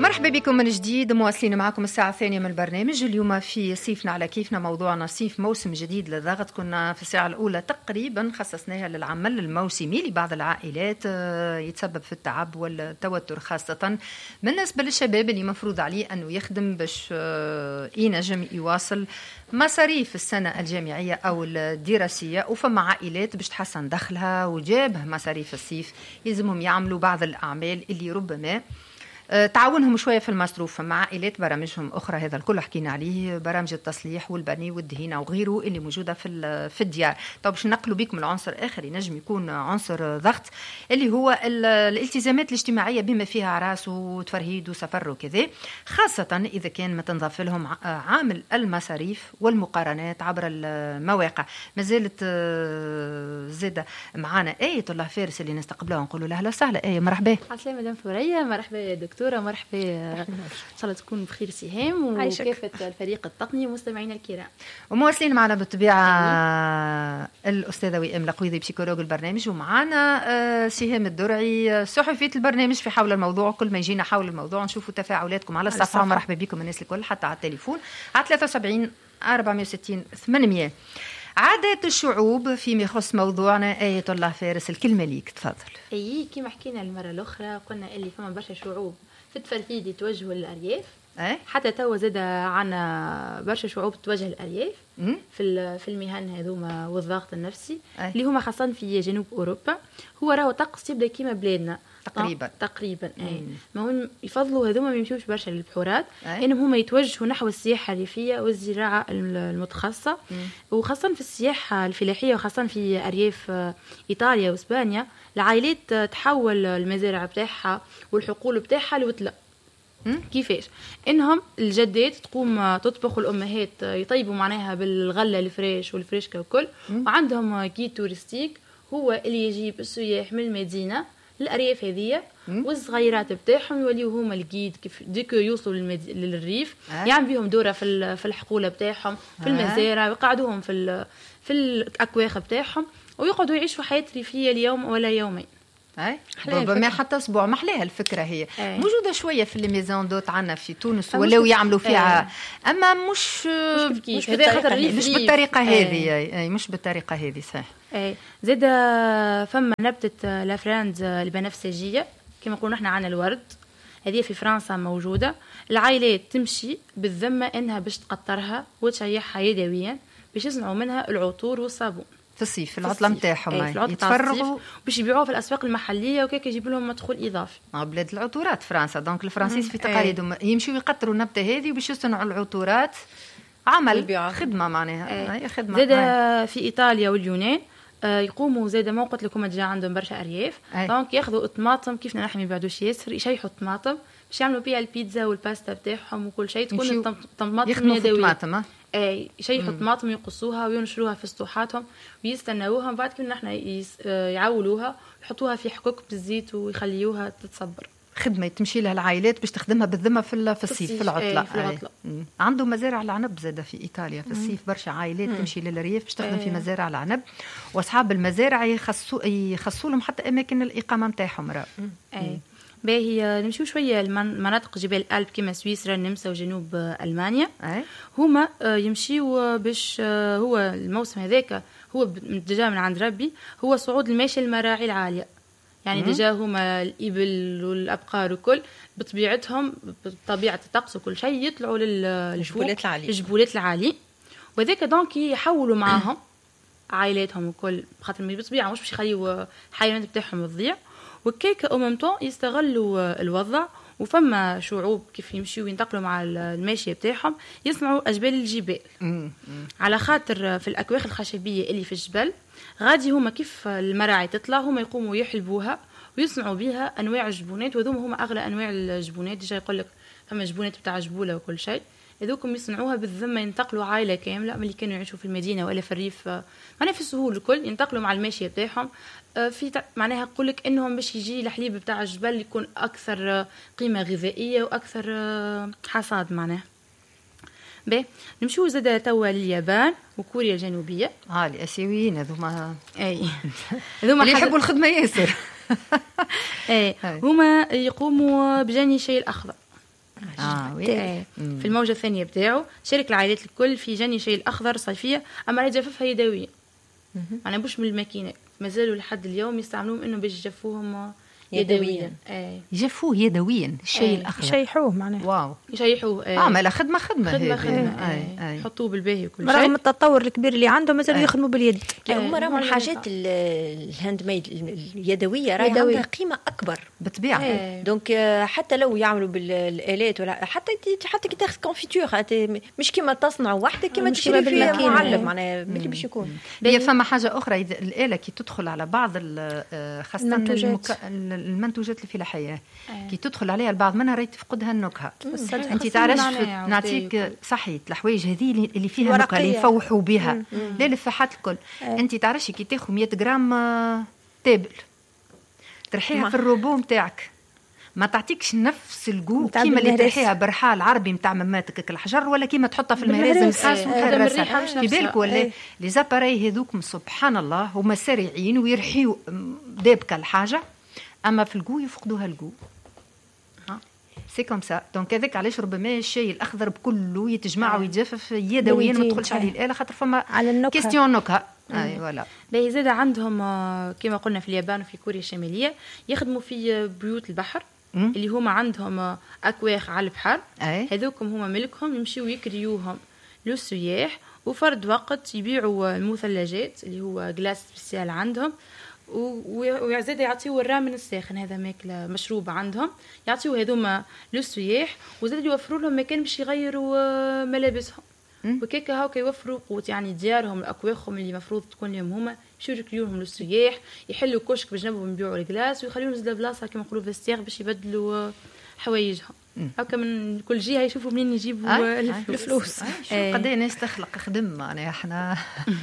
مرحبا بكم من جديد، مواصلين معكم الساعة الثانية من البرنامج. اليوم في صيفنا على كيفنا، موضوعنا صيف موسم جديد للضغط. كنا في الساعة الأولى تقريبا خصصناها للعمل الموسمي لبعض العائلات يتسبب في التعب والتوتر، خاصة بالنسبة للشباب اللي مفروض عليه أنه يخدم باش ينجم يواصل مصاريف السنة الجامعية أو الدراسية، وفما عائلات باش تحسن دخلها وجابه مصاريف الصيف يلزمهم يعملوا بعض الأعمال اللي ربما تعاونهم شويه في المصروف. مع عائلات برامجهم اخرى، هذا الكل حكينا عليه، برامج التصليح والبني والدهينه وغيره اللي موجوده في الديار. طب باش نقلوا بكم العنصر اخر ينجم يكون عنصر ضغط، اللي هو الالتزامات الاجتماعيه بما فيها عراس وتفرهيد وسفر وكذا، خاصه اذا كان ما تنضاف لهم عامل المصاريف والمقارنات عبر المواقع. ما زالت زاده معنا آية الله فارس اللي نستقبلها ونقولوا لها اهلا وسهلا آية. مرحبا. عسلامة مدام فورية، مرحبا يا دكتورة، مرحبا ان شاء الله تكون بخير سهام وكافة الفريق التقني ومستمعينا الكرام. ومواصلين معنا بالطبيعة الأستاذة وئام لقويدي بسيكولوج البرنامج، ومعنا سهام الدرعي صحفية البرنامج في حول الموضوع. كل ما يجينا حول الموضوع نشوفوا تفاعلاتكم على الصفحة. مرحبا بكم الناس الكل حتى على التليفون على 73 460 800. عادات الشعوب فيما يخص موضوعنا. آية الله فارس الكلمة ليك، تفضل. كما حكينا المرة الأخرى قلنا اللي فما برشا شعوب في التفرهيد يتوجهوا للأرياف، حتى توا زاد عنا برشا شعوب توجه للأرياف في المهن هذوما والضغط النفسي اللي هما خاصة في جنوب أوروبا. هو راهو طقس يبدأ كيما بلادنا تقريبا ما هم يفضلوا هذوما ما يمشوش برشا للبحورات، انهم هما يتوجهوا نحو السياحه الريفيه والزراعه المتخصصه، وخاصه في السياحه الفلاحيه، وخاصه في ارياف ايطاليا واسبانيا. العائلات تحول المزارع بتاعها والحقول بتاعها لوتله. كيفاش؟ انهم الجدات تقوم تطبخ، الامهات يطيبوا معناها بالغله الفريش والفريشكا وكل، وعندهم جيد تورستيك هو اللي يجيب السياح من المدينه الأرياف هذية، والصغيرات بتاعهم يوليو هما الجيد كيف ديكو يوصلوا للريف، يعمل بيهم دورة في الحقولة بتاعهم في المزارع، ويقعدوهم في الأكواخ بتاعهم، ويقعدوا يعيشوا حياة ريفية اليوم ولا يومين. ربما حتى اسبوع. محلاها الفكره هي موجوده شويه في الميزون دوت عنا في تونس، ولاو يعملوا فيها اما مش بالطريقه هذه. مش بالطريقه هذه صح. زاد فما نبتة لافراند البنفسجيه كما نقولوا نحن عنا الورد، هذه في فرنسا موجوده. العائلات تمشي بالذمه انها باش تقطرها وتشيحها يدويا باش يصنعوا منها العطور والصابون في الصيف، في العطله نتاعهم يتفرغوا باش يبيعوها في الاسواق المحليه، وكيك يجيب لهم مدخول اضافي. بلاد العطورات فرنسا، دونك الفرنسيس في تقاليدهم يمشوا يقطروا النبته هذه باش يصنعوا العطورات، عمل خدمه معناها خدمه. زاد في ايطاليا واليونان يقوموا زاد ما قلت لكم جا عندهم برشا ارياف، دونك ياخذوا الطماطم كيفنا نحن ما يبعدوش ياسر، يشيحوا الطماطم باش يعملوا بها البيتزا والباستا بتاعهم وكل شيء، تكون الطماطم يدويه. يشيحوا الطماطم يقصوها وينشروها في سطوحاتهم ويستناوها، بعد كده نحن يعولوها ويحطوها في حكوك بالزيت ويخليوها تتصبر. خدمه تمشي لها العائلات باش تخدمها بالذمه في الصيف في العطله. عندهم مزارع العنب زاده في ايطاليا في الصيف، برشا عائلات تمشي للريف باش تخدم في مزارع العنب، واصحاب المزارع يخصوا لهم حتى اماكن الاقامه نتاعهم. باهي نمشيو شويه المناطق جبال الألب كما سويسرا، النمسا وجنوب ألمانيا. هما يمشيو باش هو الموسم هذاك هو دجا من عند ربي، هو صعود الماشي المراعي العاليه، يعني دجا هما الإبل والأبقار وكل بطبيعتهم بطبيعه الطقس وكل شيء يطلعوا للجبولات العالي، وذاك دونك يحولوا معاهم عائلاتهم وكل، خاطر بطبيعه مش باش يخليوا الحيوانات بتاعهم تضيع، وكيك أممتون يستغلوا الوضع. وفما شعوب كيف يمشيوا ينتقلوا مع الماشية بتاعهم يصنعوا أجبال الجبال، على خاطر في الأكواخ الخشبية اللي في الجبل غادي هما كيف المراعي تطلع هما يقوموا يحلبوها ويصنعوا بها أنواع الجبونات، وذوما هما أغلى أنواع الجبونات. جاي يقول لك فما جبونات بتاع جبولة وكل شيء، هذوكم يصنعوها بالذمة، ينتقلوا عائلة كاملة من اللي كانوا يعيشوا في المدينة ولا في الريف معناها في السهول الكل ينتقلوا مع الماشية بتاعهم. في معناها يقول لك انهم باش يجي الحليب بتاع الجبل يكون اكثر قيمه غذائيه واكثر حصاد معناها. نمشيو زاد توا لليابان وكوريا الجنوبيه. الاسيويين هذوما هذوما اللي يحبوا الخدمه ياسر. هما يقوموا بجني الشاي الاخضر. في الموجة الثانية بتاعه شارك العائلات الكل في جني شاي الأخضر صيفية، أما راهي جففها يدويا، معناها مش من الماكينة، مازالوا لحد اليوم يستعملوهم إنه باش يجفوهم يدويا. يجفوه يدويا الشاي الأخضر، يشيحوه معناها. واو يشيحوه. ما خدمة يحطوه بالباهي وكل شيء. رغم التطور الكبير اللي عندهم مازالوا يخدموا باليد. هما راهم الحاجات الهاند ميد اليدويه راهي عندها قيمه اكبر بالطبيعه. دونك حتى لو يعملوا بالالات ولا حتى كي تاخذ كونفيتور مش كيما تصنع وحدك كيما تشري في معلب معناها باش يكون. هي فما حاجه اخرى، الاله كي تدخل على بعض خاصه المنتوجات الفلاحيه كي تدخل عليها البعض منها راهي تفقدها النكهه. انت تعرفش نعطيك صحيت الحوايج هذه اللي فيها نكهه اللي يفوحوا بها لا للفحات الكل. انت تعرفي كي تاخذ 100 غرام تابل ترحيها في الروبو نتاعك ما تعطيكش نفس الجو كيما اللي ترحيها برحال عربي نتاع مماتك الحجر ولا كيما تحطها في المهرس نخاس وكرسه في بالك ولا لي زاباري هذوك سبحان الله هما سريعين ويرحيوا دابكه الحاجه، اما في الجو يفقدوها الجو. سي كوم سا. دونك هذاك علاش ربما الشاي الاخضر بكله يتجمع ويتجفف يدويا ما تدخلش عليه الاله خاطر فما كيستيون نكهه. اي ولا باهي زاد عندهم كما قلنا في اليابان وفي كوريا الشماليه يخدموا في بيوت البحر اللي هما عندهم اكواخ على البحر. هذوكم هما ملكهم يمشيوا يكريوهم للسياح وفرد وقت يبيعوا المثلجات اللي هو جلاس سبيسيال عندهم وزاد يعطيوا الرامن الساخن هذا ماكله مشروب عندهم يعطيوا هذوما للسياح وزاد يوفروا لهم مكان باش يغيروا ملابسهم وكيكا هاكا يوفروا قوت يعني ديارهم الاكواخهم اللي مفروض تكون لهم هما يمشيو يكريوهم للسياح يحلوا كشك بجنبهم يبيعوا الكلاس ويخليهم زاد بلاصه كما نقولوا فيستيغ باش يبدلوا حوايجهم هكا من كل جهه يشوفوا منين يجيبوا الفلوس. قد ايه ناس تخلق خدم معناها احنا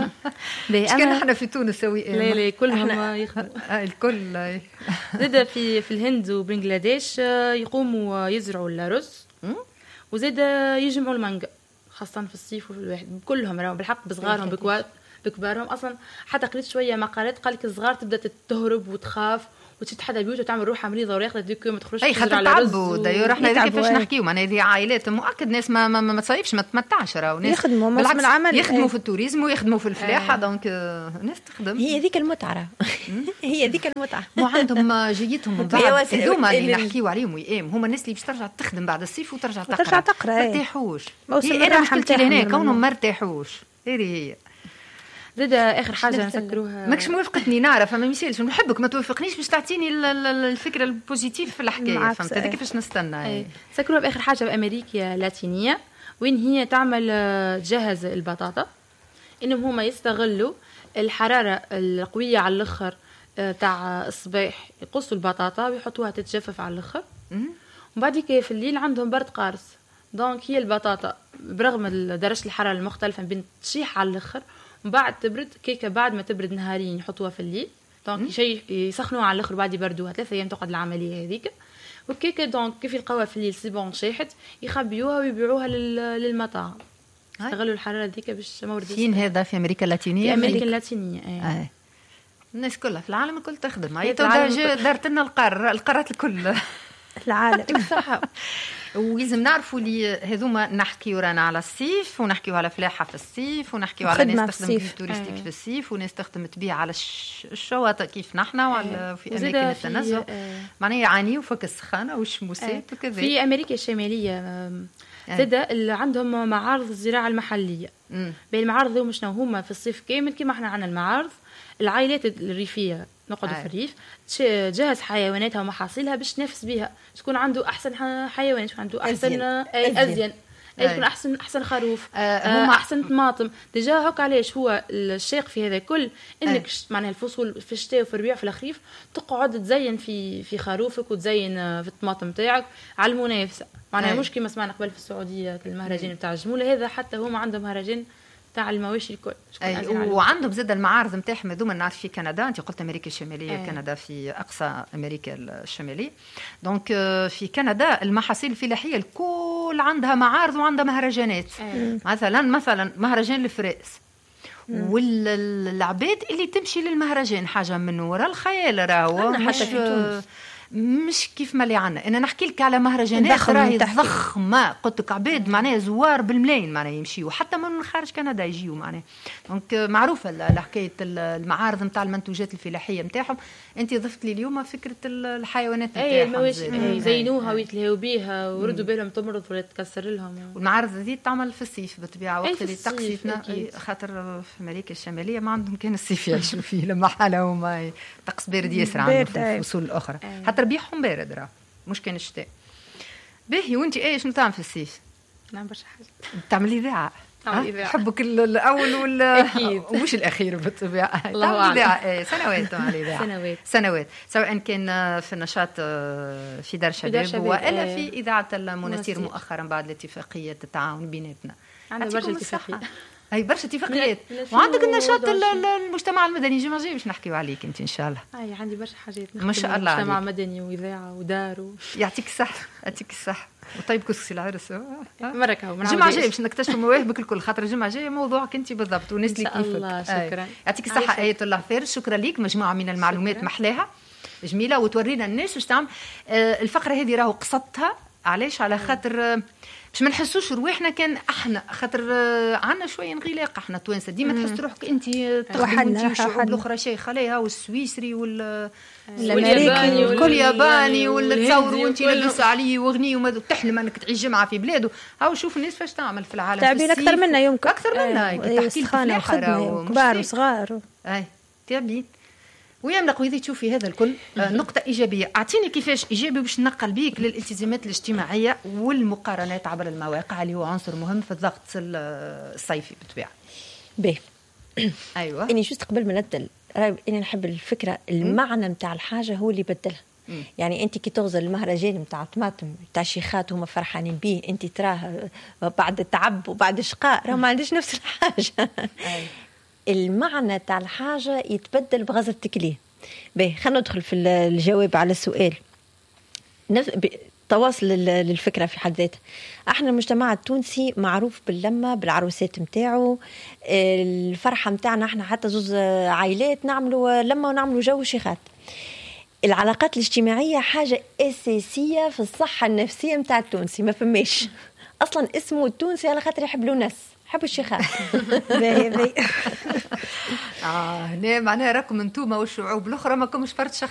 كان احنا في تونس سوي لا كلهم يخدموا الكل. زاد في الهند وبنغلاديش يقوموا يزرعوا الرز وزاد يجمعوا المانجا خاصه في الصيف وفي الواحد كلهم راهم بالحق بصغارهم بكبارهم اصلا. حتى قريت شويه مقالات قال لك الصغار تبدا تهرب وتخاف وتتحدى بيوت وتعمل روحها مريضه ورياضه ديك ما تخرجش تزرع على الرز دايور احنا كيفاش نحكيو معناها هذه عائلات مؤكد ناس ما تصيفش ما تمتعش راهو ناس يخدموا من العمل يخدموا في التوريزم ويخدموا في الفلاحه دونك ناس تخدم. هي ذيك المتعه هي ذيك المتعه مو عندهم جيتهم من بعد هذوما اللي نحكيو عليهم ويام هما الناس اللي باش ترجع تخدم بعد الصيف وترجع تقرا ما ارتاحوش. انا مشكلتي هنا كونهم ما ارتاحوش هي زاد اخر حاجه نسكروها ماكش موافقتني نعرف ما يمثلش نحبك ما توافقنيش باش تعطيني الفكره البوزيتيف في الحكايه فهمت هذيك كيفاش نستنى. سكروها باخر حاجه بامريكا اللاتينيه وين هي تعمل تجهز البطاطا انهم هما يستغلوا الحراره القويه على الاخر تاع الصباح يقصوا البطاطا ويحطوها تتجفف على الاخر وبعد كده في الليل عندهم برد قارص دونك هي البطاطا برغم درجه الحراره المختلفه بين تشيح على الاخر بعد تبرد كيكه بعد ما تبرد نهارين يحطوها في الليل دونك شيء يسخنوها على الاخر بعد يبردوها 3 ايام تقعد العمليه هذيك وكيكه دونك كيف يلقاوها في الليل سي بون شيحت يخبيوها ويبيعوها للمطاعم يستغلوا الحراره هذيك باش ما وردش. فين هذا في امريكا اللاتينيه؟ في امريكا اللاتينيه الناس كلها في العالم الكل تخدم هي دارت لنا القارات الكل العالم صح. ولازم نعرفوا اللي هذوما نحكيو رانا على الصيف ونحكيو على فلاحه في الصيف ونحكيو على ناس تخدم في توريستيك في الصيف وناس تخدم تبيع على الشواطئ كيف نحنا وعلى في اماكن التنزه معناها يعانيوا فك السخانه والشموسات وكذا. في امريكا الشماليه زاد عندهم معارض الزراعه المحليه بين المعارض هما شنو هما في الصيف كامل كما احنا عندنا المعارض العائلات الريفيه نقعدوا في الريف تجهز حيواناتها ومحاصيلها باش تنافس بها تكون عنده احسن حيوان تكون عنده احسن ازين يكون احسن خروف احسن طماطم ديجا هاك. علاش هو الشيق في هذا كل انك معناها الفصول في الشتاء وفي الربيع في الخريف تقعد تزين في خروفك وتزين في الطماطم تاعك على المنافسه معناها مش كما سمعنا قبل في السعوديه المهرجان بتاع الجموله هذا حتى هما عندهم مهرجان تاع المواشي الكل. وعندهم زاد المعارض نتاعهم هذوما نعرف في كندا انت قلت امريكا الشماليه كندا في اقصى امريكا الشماليه دونك في كندا المحاصيل الفلاحيه الكل عندها معارض وعندها مهرجانات مثلا مهرجان الفراس والعباد اللي تمشي للمهرجان حاجه من وراء الخيال راهو حتى في تونس مش كيف ما اللي عنا. انا نحكي لك على مهرجانات راهي ضخمه، قلت لك عباد معناها زوار بالملايين معناها يمشيوا حتى من خارج كندا يجيوا معناها. دونك معروفه الحكايه المعارض نتاع المنتوجات الفلاحيه نتاعهم. انت ضفت لي اليوم فكره الحيوانات نتاعهم، يزينوها ويتلهوا بيها ويردوا بالهم تمرض ولا تكسر لهم. والمعارض هذه تعمل في الصيف بالطبيعه، وقت اللي تقصيتنا خاطر في امريكا الشماليه ما عندهم كان الصيف يعيشوا فيه لما حالهم طقس بارد ياسر عندهم في الفصول الاخرى. حتى ربيعهم بارد راه مش كان الشتاء. باهي وانت ايش نتعمل في الصيف؟ نعم برشا حاجات. تعملي اذاعه؟ حبك الاول ومش الاخير بالطبيعه. تعمل اذاعه سنوات تعمل اذاعه سنوات سواء كان في النشاط في دار شباب والا في اذاعه المناصير مؤخرا بعد الاتفاقيه التعاون بيناتنا. عندنا برشا اتفاقيات. هي برشا اتفاقيات. وعندك النشاط المجتمع المدني جمعة جاي باش نحكيو عليك انت ان شاء الله. عندي برشا حاجات ما شاء الله. مجتمع مدني واذاعه ودار يعطيك الصحه يعطيك الصحه. وطيب كسكسي العرس مركه الجمعه جايه باش نكتشفوا مواهبك الكل، خاطر الجمعه جايه موضوعك انت بالضبط وناس اللي كيفك. الله شكرا. يعطيك الصحه آية الله خير. شكرا ليك. مجموعه من المعلومات محلاها جميله وتورينا الناس واش تعمل. الفقره هذه راهو قصدتها علاش؟ على خاطر باش ما نحسوش رواحنا كان احنا خاطر عندنا شويه انغلاق احنا توانسه. ديما تحس روحك انت تخدم انت والشعوب الاخرى شيخ عليها والسويسري الامريكي والكل ياباني ولا تصور وانت لابس عليه وغني وما تحلم انك تعيش جمعه في بلاده. هاو شوف الناس فاش تعمل في العالم تعبين اكثر منا يمكن اكثر منا تحكي لك كبار وصغار تعبين. ويملق وإذا تشوفي هذا الكل نقطة إيجابية. أعطيني كيفاش إيجابي باش نقل بيك للالتزامات الاجتماعية والمقارنات عبر المواقع اللي هو عنصر مهم في الضغط الصيفي بالطبيعة. باهي أيوة. إني جست قبل ما نبدل إني نحب الفكرة المعنى متاع الحاجة هو اللي بدلها. يعني أنت كي تغزل المهرجان متاع الطماطم متاع شيخات هما فرحانين بيه، أنت تراه بعد التعب وبعد الشقاء راه ما عندش نفس الحاجة. المعنى تاع الحاجة يتبدل بغزلتك ليه. باهي خلينا ندخل في الجواب على السؤال. تواصل للفكرة في حد ذاتها. احنا المجتمع التونسي معروف باللمة بالعروسات متاعه، الفرحة متاعنا احنا حتى زوز عائلات نعملوا لمة ونعملوا جو شيخات. العلاقات الاجتماعية حاجة أساسية في الصحة النفسية متاع التونسي. ما فماش أصلا اسمه التونسي على خاطر يحب ناس حبوا الشيخات. هنا معناها راكم انتوما والشعوب الاخرى ما كومش فرد شخص